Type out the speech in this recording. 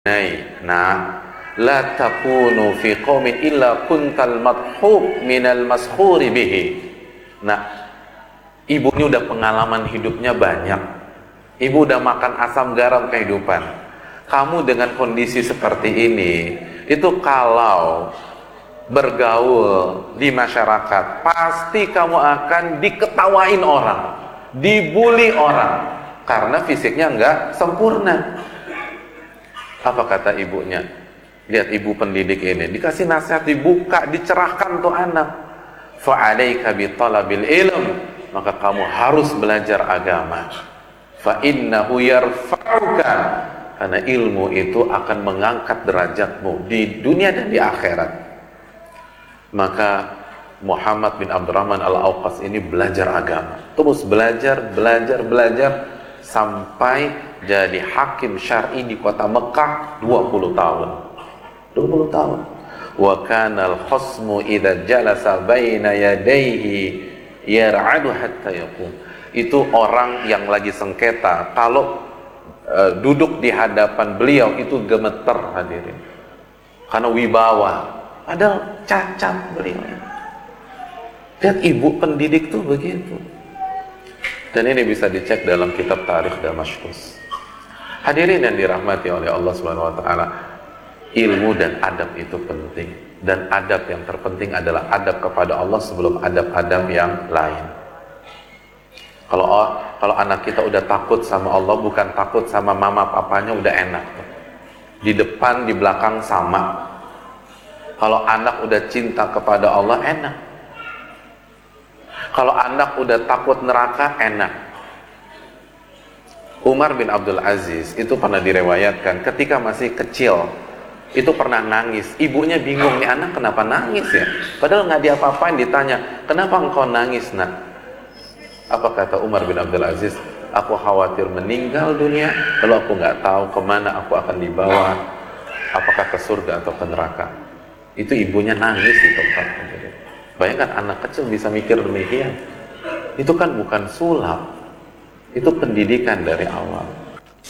Nah, la takunu fi qaumin illa kuntal madhub minal maskhuri bihi. Nah, ibu ini udah pengalaman hidupnya banyak. Ibu udah makan asam garam kehidupan. Kamu dengan kondisi seperti ini, itu kalau bergaul di masyarakat, pasti kamu akan diketawain orang, dibully orang, karena fisiknya enggak sempurna. Apa kata ibunya? Lihat ibu pendidik ini, dikasih nasihat, dibuka, dicerahkan tuh anak. Fa'alaika bitalabil ilm, maka kamu harus belajar agama. Fa'innahu yarfa'uka, karena ilmu itu akan mengangkat derajatmu di dunia dan di akhirat. Maka Muhammad bin Abdurrahman Al-Auqas ini belajar agama, terus belajar sampai jadi hakim syar'i di kota Mekah 20 tahun. 20 tahun. Wa kana al-khasmu idza jalasa baina yadayhi yar'adu hatta yaqum. Itu orang yang lagi sengketa, kalau duduk di hadapan beliau itu gemeter, hadirin. Karena wibawa, padahal cacat beliau. Lihat ibu pendidik tuh begitu. Dan ini bisa dicek dalam kitab Tarikh Damaskus. Hadirin yang dirahmati oleh Allah Subhanahu wa taala, ilmu dan adab itu penting, dan adab yang terpenting adalah adab kepada Allah sebelum adab-adab yang lain. Kalau anak kita udah takut sama Allah, bukan takut sama mama papanya, udah enak. Di depan, di belakang sama. Kalau anak udah cinta kepada Allah, enak. Kalau anak udah takut neraka, enak. Umar bin Abdul Aziz itu pernah direwayatkan ketika masih kecil itu pernah nangis. Ibunya bingung, nih anak kenapa nangis ya? Padahal nggak diapa-apain, ditanya, kenapa engkau nangis nak? Apa kata Umar bin Abdul Aziz? Aku khawatir meninggal dunia, lalu aku nggak tahu kemana aku akan dibawa, apakah ke surga atau ke neraka. Itu ibunya nangis di tempat. Bayangkan anak kecil bisa mikir demikian. Itu kan bukan sulap, itu pendidikan dari awal.